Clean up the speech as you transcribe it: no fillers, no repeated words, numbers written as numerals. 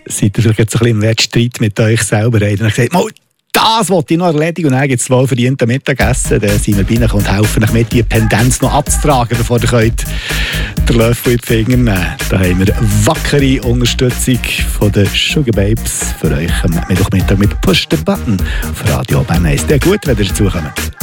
seid ihr vielleicht jetzt ein bisschen im Wettstreit mit euch selber. Dann habt ihr gesagt, das wollte ich noch erledigen. Und dann gibt es wohlverdiente Mittagessen. Dann sind wir bei Ihnen und helfen euch mit, die Pendenz noch abzutragen, bevor ihr könnt den Löffel in die Finger nehmen. Da haben wir wackere Unterstützung von den Sugar Babes für euch am Mittwochmittag mit Push the Button auf Radio Bern 1. Gut, wenn ihr dazukommt.